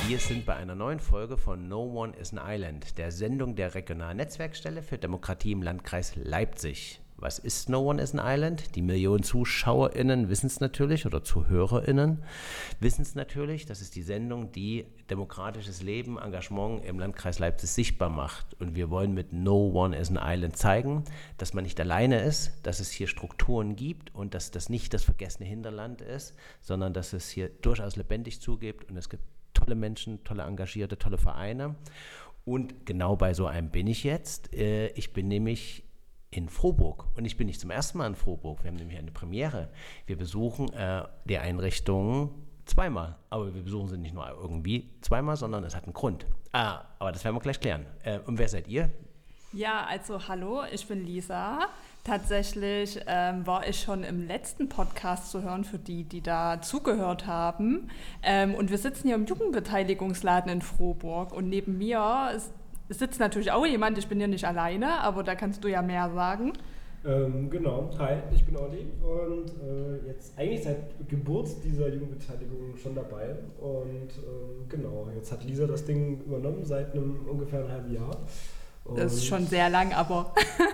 Wir sind bei einer neuen Folge von No One is an Island, der Sendung der Regionalen Netzwerkstelle für Demokratie im Landkreis Leipzig. Was ist No One is an Island? Die Millionen ZuschauerInnen wissen es natürlich oder ZuhörerInnen wissen es natürlich. Das ist die Sendung, die demokratisches Leben, Engagement im Landkreis Leipzig sichtbar macht. Und wir wollen mit No One is an Island zeigen, dass man nicht alleine ist, dass es hier Strukturen gibt und dass das nicht das vergessene Hinterland ist, sondern dass es hier durchaus lebendig zugibt und es gibt tolle Menschen, tolle Engagierte, tolle Vereine. Und genau bei so einem bin ich jetzt. Ich bin nämlich in Frohburg. Und ich bin nicht zum ersten Mal in Frohburg. Wir haben nämlich eine Premiere. Wir besuchen die Einrichtung zweimal. Aber wir besuchen sie nicht nur irgendwie zweimal, sondern es hat einen Grund. Aber das werden wir gleich klären. Und wer seid ihr? Ja, also hallo, ich bin Lisa. Tatsächlich war ich schon im letzten Podcast zu hören für die, die da zugehört haben. Und wir sitzen hier im Jugendbeteiligungsladen in Frohburg. Und neben mir sitzt natürlich auch jemand, ich bin hier nicht alleine, aber da kannst du ja mehr sagen. Genau, hi, ich bin Olli und jetzt eigentlich seit Geburt dieser Jugendbeteiligung schon dabei. Und genau, jetzt hat Lisa das Ding übernommen seit ungefähr einem halben Jahr. Und das ist schon sehr lang, aber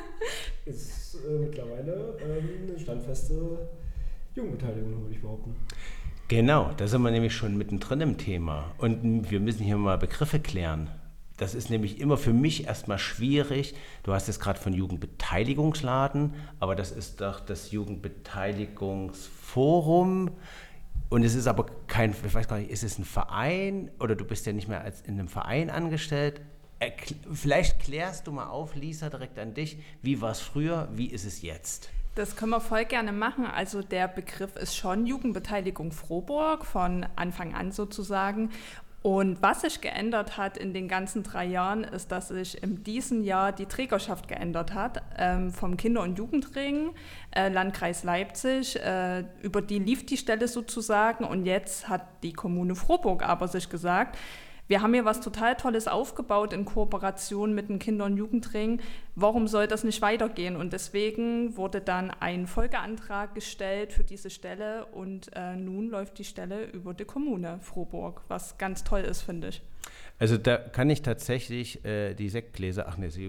ist mittlerweile eine standfeste Jugendbeteiligung, würde ich behaupten. Genau, da sind wir nämlich schon mittendrin im Thema. Und wir müssen hier mal Begriffe klären. Das ist nämlich immer für mich erstmal schwierig. Du hast jetzt gerade von Jugendbeteiligungsladen, aber das ist doch das Jugendbeteiligungsforum. Und es ist aber kein, ich weiß gar nicht, ist es ein Verein oder du bist ja nicht mehr als in einem Verein angestellt? Vielleicht klärst du mal auf, Lisa, direkt an dich. Wie war es früher, wie ist es jetzt? das können wir voll gerne machen. Also der Begriff ist schon Jugendbeteiligung Frohburg, von Anfang an sozusagen. Und was sich geändert hat in den ganzen 3 Jahren, ist, dass sich in diesem Jahr die Trägerschaft geändert hat vom Kinder- und Jugendring, Landkreis Leipzig. Über die lief die Stelle sozusagen und jetzt hat die Kommune Frohburg aber sich gesagt, wir haben hier was total Tolles aufgebaut in Kooperation mit dem Kinder- und Jugendring. Warum soll das nicht weitergehen? Und deswegen wurde dann ein Folgeantrag gestellt für diese Stelle und nun läuft die Stelle über die Kommune Frohburg, was ganz toll ist, finde ich. Also da kann ich tatsächlich die Sektgläser,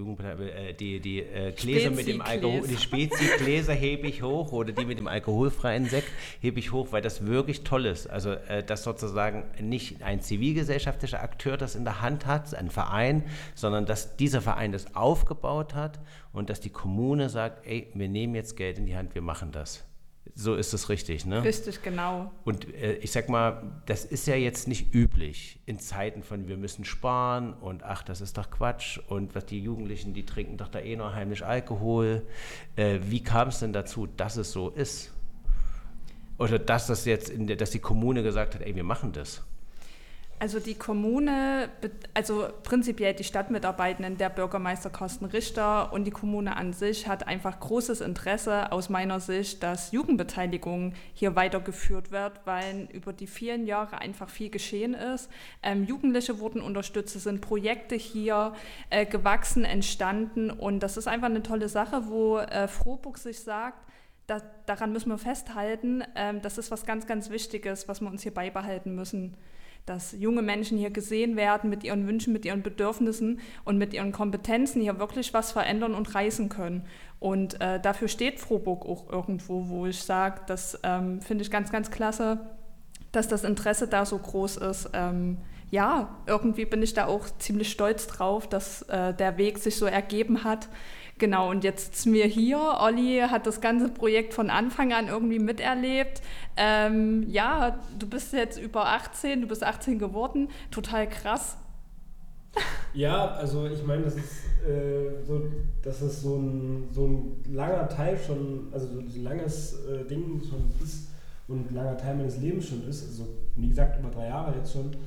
die Gläser mit dem Alkohol, die Spezi-Gläser hebe ich hoch oder die mit dem alkoholfreien Sekt hebe ich hoch, weil das wirklich toll ist. Also dass sozusagen nicht ein zivilgesellschaftlicher Akteur das in der Hand hat, ein Verein, sondern dass dieser Verein das aufgebaut hat und dass die Kommune sagt, ey, wir nehmen jetzt Geld in die Hand, wir machen das. So ist es richtig, ne? Richtig, genau. Und ich sag mal, das ist ja jetzt nicht üblich in Zeiten von wir müssen sparen und ach, das ist doch Quatsch und was die Jugendlichen, die trinken doch da eh noch heimlich Alkohol. Wie kam es denn dazu, dass es so ist? Oder dass das jetzt, dass die Kommune gesagt hat, ey, wir machen das? Also die Kommune, also prinzipiell die Stadtmitarbeitenden, der Bürgermeister Carsten Richter und die Kommune an sich hat einfach großes Interesse aus meiner Sicht, dass Jugendbeteiligung hier weitergeführt wird, weil über die vielen Jahre einfach viel geschehen ist. Jugendliche wurden unterstützt, es sind Projekte hier gewachsen, entstanden und das ist einfach eine tolle Sache, wo Frohburg sich sagt, daran müssen wir festhalten, das ist was ganz, ganz Wichtiges, was wir uns hier beibehalten müssen. Dass junge Menschen hier gesehen werden mit ihren Wünschen, mit ihren Bedürfnissen und mit ihren Kompetenzen hier wirklich was verändern und reißen können. Und dafür steht Frohburg auch irgendwo, wo ich sage, das finde ich ganz, ganz klasse, dass das Interesse da so groß ist. Ja, irgendwie bin ich da auch ziemlich stolz drauf, dass der Weg sich so ergeben hat. Genau, und jetzt sitzen wir hier. Olli hat das ganze Projekt von Anfang an irgendwie miterlebt. Ja, du bist jetzt über 18, du bist 18 geworden. Total krass. Ja, also ich meine, das ist so ein langer Teil schon, also so ein langes Ding schon ist und ein langer Teil meines Lebens schon ist. Also wie gesagt, über 3 Jahre jetzt schon.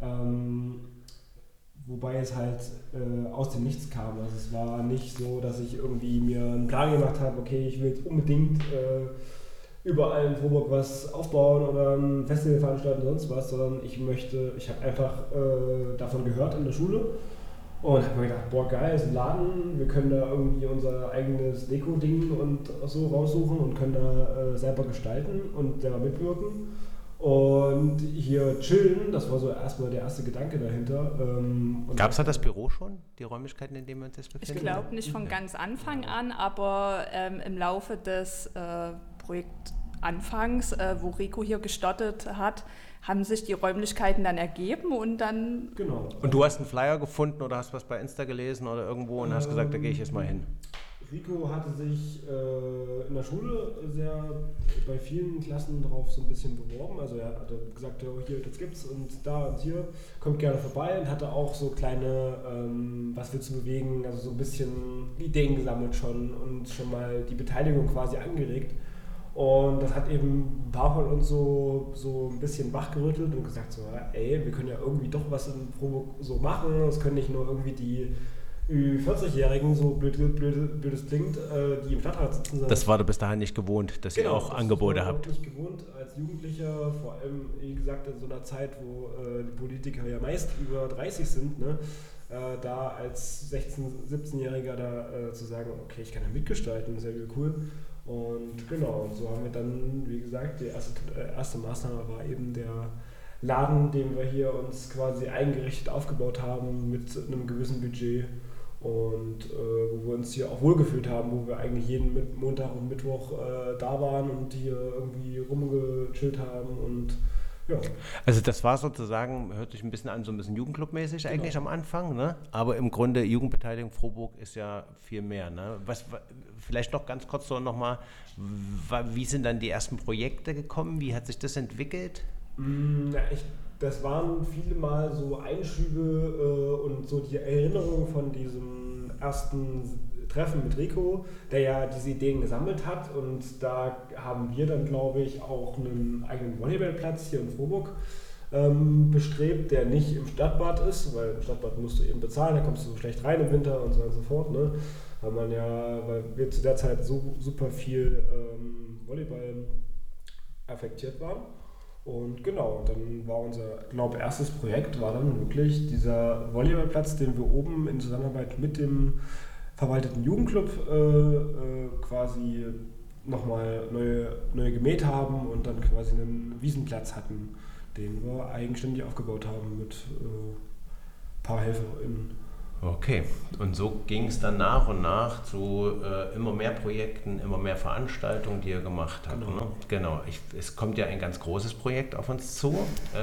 Wobei es halt aus dem Nichts kam. Also es war nicht so, dass ich irgendwie mir einen Plan gemacht habe, okay, ich will jetzt unbedingt überall in Frohburg was aufbauen oder ein Festival veranstalten oder sonst was, sondern ich habe einfach davon gehört in der Schule und habe mir gedacht, boah geil, ist ein Laden, wir können da irgendwie unser eigenes Deko-Ding und so raussuchen und können da selber gestalten und selber mitwirken. und hier chillen. Das war so erstmal der erste Gedanke dahinter. Gab es da das Büro schon, die Räumlichkeiten, in denen wir uns jetzt befinden? Ich glaube nicht von ganz Anfang an, aber im Laufe des Projektanfangs, wo Rico hier gestartet hat, haben sich die Räumlichkeiten dann ergeben und dann... Genau. Und du hast einen Flyer gefunden oder hast was bei Insta gelesen oder irgendwo und hast gesagt, da gehe ich jetzt mal hin? Rico hatte sich in der Schule sehr bei vielen Klassen drauf so ein bisschen beworben. Also er hatte gesagt, ja, hier, das gibt's und da und hier, kommt gerne vorbei, und hatte auch so kleine, was willst du bewegen, also so ein bisschen Ideen gesammelt schon und schon mal die Beteiligung quasi angeregt. Und das hat eben ein paar von uns so ein bisschen wachgerüttelt und gesagt so, ey, wir können ja irgendwie doch was in Frohburg so machen. Es können nicht nur irgendwie die 40-Jährigen, so blöd es klingt, die im Stadtrat sitzen. Das war du bis dahin nicht gewohnt, dass ihr auch Angebote habt. Nicht gewohnt als Jugendlicher, vor allem, wie gesagt, in so einer Zeit, wo die Politiker ja meist über 30 sind, ne? Da als 16-, 17-Jähriger da zu sagen, okay, ich kann da mitgestalten, ist ja cool. Und genau, und so haben wir dann, wie gesagt, die erste Maßnahme war eben der Laden, den wir hier uns quasi eingerichtet aufgebaut haben mit einem gewissen Budget und wo wir uns hier auch wohlgefühlt haben, wo wir eigentlich jeden Montag und Mittwoch da waren und hier irgendwie rumgechillt haben und ja. Also das war sozusagen, hört sich ein bisschen an, so ein bisschen Jugendclub-mäßig eigentlich am Anfang, ne? Aber im Grunde Jugendbeteiligung Frohburg ist ja viel mehr, ne? Vielleicht noch ganz kurz so nochmal, wie sind dann die ersten Projekte gekommen, wie hat sich das entwickelt? Das waren viele Mal so Einschübe und so die Erinnerung von diesem ersten Treffen mit Rico, der ja diese Ideen gesammelt hat, und da haben wir dann, glaube ich, auch einen eigenen Volleyballplatz hier in Frohburg bestrebt, der nicht im Stadtbad ist, weil im Stadtbad musst du eben bezahlen, da kommst du so schlecht rein im Winter und so weiter und so fort, ne? Weil wir zu der Zeit so super viel Volleyball affektiert waren. Und genau, und dann war unser, glaube ich, erstes Projekt war dann wirklich dieser Volleyballplatz, den wir oben in Zusammenarbeit mit dem verwalteten Jugendclub quasi nochmal neu gemäht haben und dann quasi einen Wiesenplatz hatten, den wir eigenständig aufgebaut haben mit ein paar HelferInnen. Okay, und so ging es dann nach und nach zu immer mehr Projekten, immer mehr Veranstaltungen, die ihr gemacht habt. Genau. Ne? Genau. Es kommt ja ein ganz großes Projekt auf uns zu.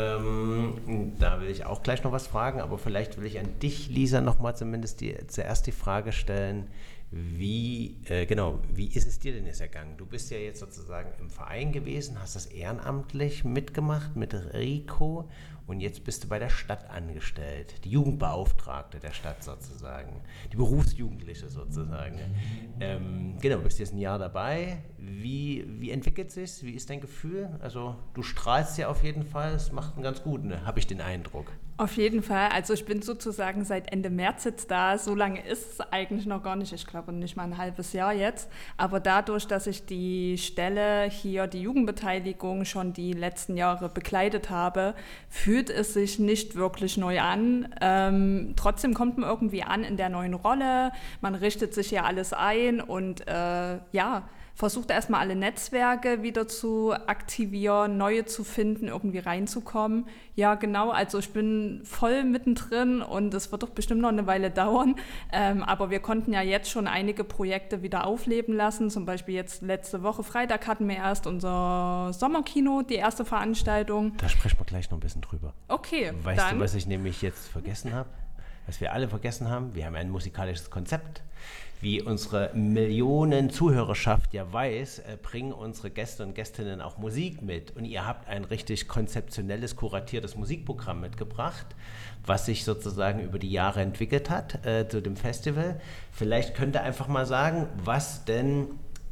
Da will ich auch gleich noch was fragen, aber vielleicht will ich an dich, Lisa, nochmal zumindest zuerst die Frage stellen, wie ist es dir denn jetzt ergangen? Du bist ja jetzt sozusagen im Verein gewesen, hast das ehrenamtlich mitgemacht mit Rico und jetzt bist du bei der Stadt angestellt, die Jugendbeauftragte der Stadt sozusagen, die Berufsjugendliche sozusagen. Du bist jetzt ein Jahr dabei. Wie entwickelt es sich? Wie ist dein Gefühl? Also du strahlst ja auf jeden Fall, es macht einen ganz guten, ne? Habe ich den Eindruck. Auf jeden Fall. Also ich bin sozusagen seit Ende März jetzt da. So lange ist es eigentlich noch gar nicht. Ich glaube nicht mal ein halbes Jahr jetzt. Aber dadurch, dass ich die Stelle hier, die Jugendbeteiligung, schon die letzten Jahre bekleidet habe, fühlt es sich nicht wirklich neu an. Trotzdem kommt man irgendwie an in der neuen Rolle. Man richtet sich ja alles ein und versucht erstmal alle Netzwerke wieder zu aktivieren, neue zu finden, irgendwie reinzukommen. Ja, genau, also ich bin voll mittendrin und es wird doch bestimmt noch eine Weile dauern. Aber wir konnten ja jetzt schon einige Projekte wieder aufleben lassen. Zum Beispiel jetzt letzte Woche Freitag hatten wir erst unser Sommerkino, die erste Veranstaltung. Da sprechen wir gleich noch ein bisschen drüber. Okay, Weißt du, was ich nämlich jetzt vergessen habe? Was wir alle vergessen haben? Wir haben ein musikalisches Konzept. Wie unsere Millionen Zuhörerschaft ja weiß, bringen unsere Gäste und Gästinnen auch Musik mit. Und ihr habt ein richtig konzeptionelles, kuratiertes Musikprogramm mitgebracht, was sich sozusagen über die Jahre entwickelt hat zu dem Festival. Vielleicht könnt ihr einfach mal sagen, was denn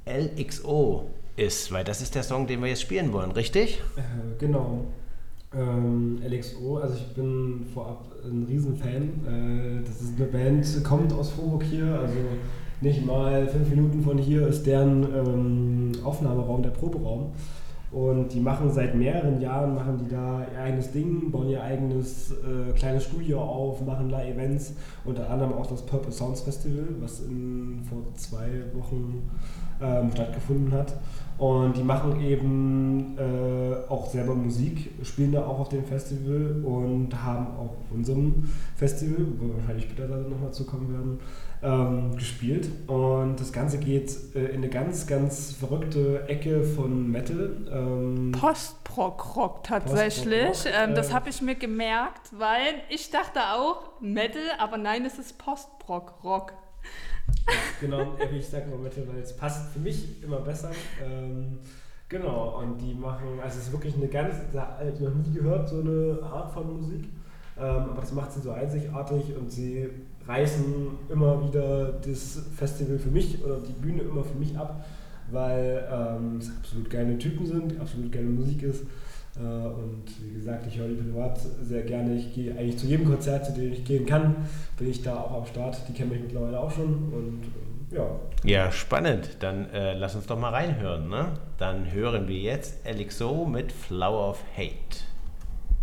LXO ist, weil das ist der Song, den wir jetzt spielen wollen, richtig? Genau. LXO, also ich bin vorab ein Riesenfan. Das ist eine Band, kommt aus Frohburg hier, also nicht mal 5 Minuten von hier ist deren Aufnahmeraum, der Proberaum. Und die machen seit mehreren Jahren, machen die da ihr eigenes Ding, bauen ihr eigenes kleines Studio auf, machen da Events, unter anderem auch das Purple Sounds Festival, was vor 2 Wochen stattgefunden hat. Und die machen eben auch selber Musik, spielen da auch auf dem Festival und haben auch auf unserem Festival, wo wir wahrscheinlich später da nochmal zukommen werden, gespielt. Und das Ganze geht in eine ganz, ganz verrückte Ecke von Metal. Post-Prog-Rock tatsächlich. Post-Prog-Rock, das habe ich mir gemerkt, weil ich dachte auch Metal, aber nein, es ist Post-Prog-Rock. Genau, ich sage immer Metal, weil es passt für mich immer besser. Genau, und die machen, also es ist wirklich eine ganz, ich noch nie gehört, so eine Art von Musik, aber das macht sie so einzigartig und sie reißen immer wieder das Festival für mich oder die Bühne immer für mich ab, weil es absolut geile Typen sind, absolut geile Musik ist. Und wie gesagt, ich höre die privat sehr gerne. Ich gehe eigentlich zu jedem Konzert, zu dem ich gehen kann, bin ich da auch am Start. Die kennen mich mittlerweile auch schon und ja. Ja, spannend. Dann lass uns doch mal reinhören. Ne? Dann hören wir jetzt LXO mit Flower of Hate.